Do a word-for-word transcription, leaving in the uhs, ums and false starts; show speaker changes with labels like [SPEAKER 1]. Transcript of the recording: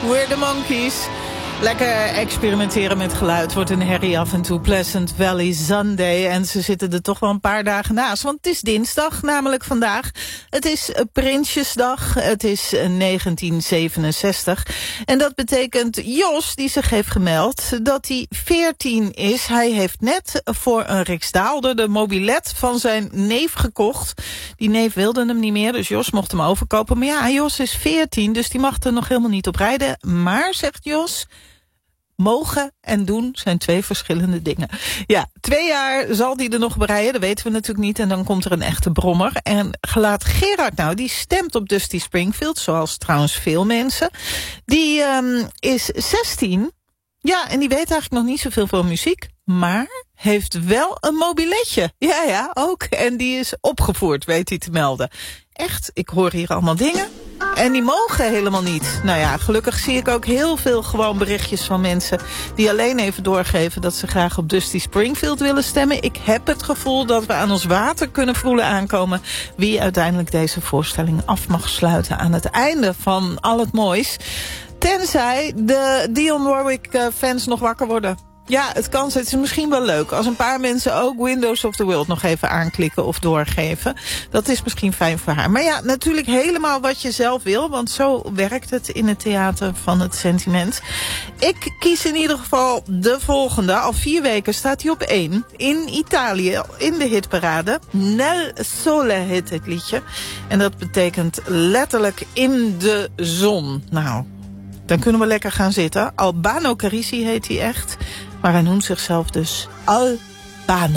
[SPEAKER 1] We're the Monkeys. Lekker experimenteren met geluid. Wordt een herrie af en toe. Pleasant Valley Sunday. En ze zitten er toch wel een paar dagen naast. Want het is dinsdag, namelijk vandaag. Het is Prinsjesdag. Het is negentien zevenenzestig. En dat betekent Jos, die zich heeft gemeld, dat hij veertien is. Hij heeft net voor een riksdaalder de mobilet van zijn neef gekocht. Die neef wilde hem niet meer, dus Jos mocht hem overkopen. Maar ja, Jos is veertien, dus die mag er nog helemaal niet op rijden. Maar, zegt Jos, mogen en doen zijn twee verschillende dingen. Ja, twee jaar zal die er nog bereiden, dat weten we natuurlijk niet. En dan komt er een echte brommer. En gelaat Gerard nou, die stemt op Dusty Springfield, zoals trouwens veel mensen. Die um, is zestien. Ja, en die weet eigenlijk nog niet zoveel van muziek, maar heeft wel een mobiletje. Ja, ja, ook. En die is opgevoerd, weet hij te melden. Echt, ik hoor hier allemaal dingen. En die mogen helemaal niet. Nou ja, gelukkig zie ik ook heel veel gewoon berichtjes van mensen die alleen even doorgeven dat ze graag op Dusty Springfield willen stemmen. Ik heb het gevoel dat we aan ons water kunnen voelen aankomen wie uiteindelijk deze voorstelling af mag sluiten aan het einde van al het moois. Tenzij de Dionne Warwick fans nog wakker worden. Ja, het kan. Het is misschien wel leuk als een paar mensen ook Windows of the World nog even aanklikken of doorgeven. Dat is misschien fijn voor haar. Maar ja, natuurlijk helemaal wat je zelf wil, want zo werkt het in het theater van het sentiment. Ik kies in ieder geval de volgende. Al vier weken staat hij op één. In Italië, in de hitparade. Nel Sole heet het liedje. En dat betekent letterlijk in de zon. Nou, dan kunnen we lekker gaan zitten. Albano Carisi heet hij echt. Maar hij noemt zichzelf dus Albano.